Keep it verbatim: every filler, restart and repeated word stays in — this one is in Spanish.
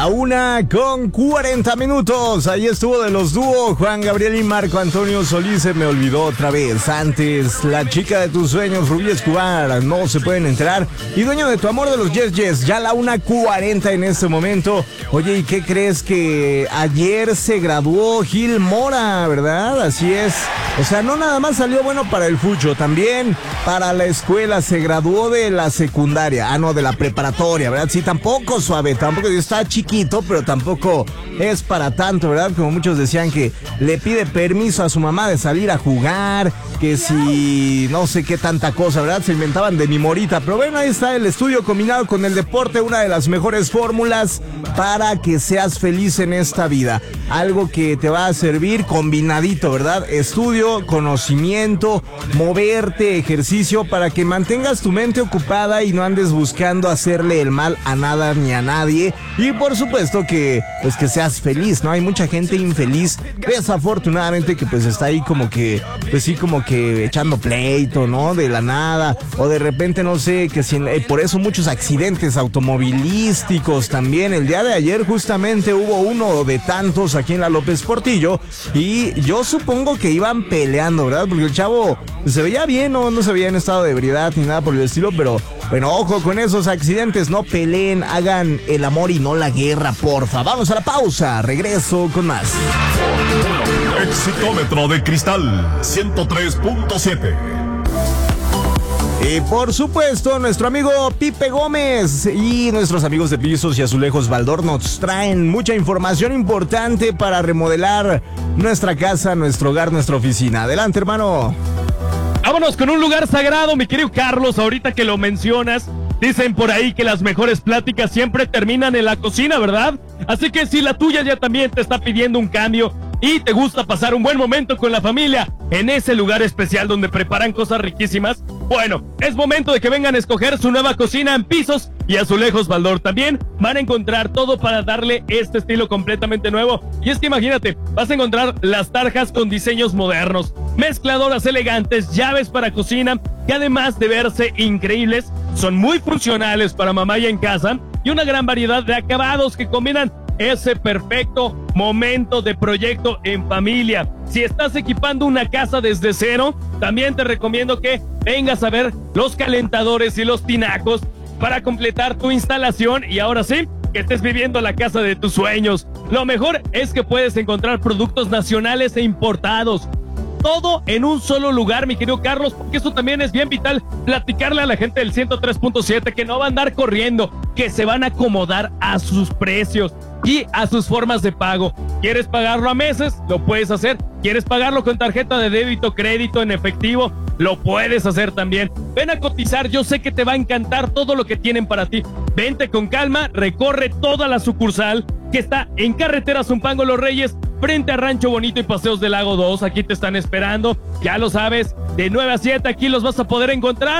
La una con cuarenta minutos. Ahí estuvo de los dúos Juan Gabriel y Marco Antonio Solís. Se me olvidó otra vez. Antes, la chica de tus sueños, Rubí Escobar. No se pueden enterar. Y dueño de tu amor de los Yes Yes. Ya la una cuarenta en este momento. Oye, ¿y qué crees? Que ayer se graduó Gil Mora, ¿verdad? Así es. O sea, no nada más salió bueno para el fucho, también para la escuela. Se graduó de la secundaria. Ah, no, de la preparatoria, ¿verdad? Sí, tampoco suave, tampoco está chiquito, pero tampoco es para tanto, ¿verdad? Como muchos decían que le pide permiso a su mamá de salir a jugar, que si no sé qué tanta cosa, ¿verdad? Se inventaban de mi morita, pero bueno, ahí está el estudio combinado con el deporte, una de las mejores fórmulas para que seas feliz en esta vida. Algo que te va a servir combinadito, ¿verdad? Estudio, conocimiento, moverte, ejercicio, para que mantengas tu mente ocupada y no andes buscando hacerle el mal a nada ni a nadie. Y por supuesto que, pues que seas feliz, ¿no? Hay mucha gente infeliz, desafortunadamente, que pues está ahí como que, pues sí, como que echando pleito, ¿no? De la nada, o de repente, no sé, que si, eh, por eso muchos accidentes automovilísticos también. El día de ayer justamente hubo uno de tantos aquí en la López Portillo, y yo supongo que iban peleando, ¿verdad? Porque el chavo se veía bien, no, no se veía en estado de ebriedad ni nada por el estilo, pero bueno, ojo con esos accidentes, no peleen, hagan el amor y no la guerra, porfa. Vamos a la pausa, regreso con más. Exitómetro de Cristal ciento tres punto siete. Y por supuesto, nuestro amigo Pipe Gómez y nuestros amigos de Pisos y Azulejos Baldor nos traen mucha información importante para remodelar nuestra casa, nuestro hogar, nuestra oficina. Adelante, hermano. Vámonos con un lugar sagrado, mi querido Carlos, ahorita que lo mencionas. Dicen por ahí que las mejores pláticas siempre terminan en la cocina, ¿verdad? Así que si la tuya ya también te está pidiendo un cambio y te gusta pasar un buen momento con la familia en ese lugar especial donde preparan cosas riquísimas, bueno, es momento de que vengan a escoger su nueva cocina en Pisos y Azulejos Baldor. También van a encontrar todo para darle este estilo completamente nuevo. Y es que imagínate, vas a encontrar las tarjas con diseños modernos, mezcladoras elegantes, llaves para cocina, que además de verse increíbles, son muy funcionales para mamá y en casa, y una gran variedad de acabados que combinan ese perfecto momento de proyecto en familia. Si estás equipando una casa desde cero, también te recomiendo que vengas a ver los calentadores y los tinacos para completar tu instalación y ahora sí, que estés viviendo la casa de tus sueños. Lo mejor es que puedes encontrar productos nacionales e importados, todo en un solo lugar, mi querido Carlos, porque eso también es bien vital, platicarle a la gente del ciento tres punto siete que no va a andar corriendo, que se van a acomodar a sus precios y a sus formas de pago. ¿Quieres pagarlo a meses? Lo puedes hacer. ¿Quieres pagarlo con tarjeta de débito, crédito, en efectivo? Lo puedes hacer también. Ven a cotizar, yo sé que te va a encantar todo lo que tienen para ti. Vente con calma, recorre toda la sucursal que está en carretera Zumpango Los Reyes, frente a Rancho Bonito y Paseos del Lago dos. Aquí te están esperando, ya lo sabes, de nueve a siete aquí los vas a poder encontrar.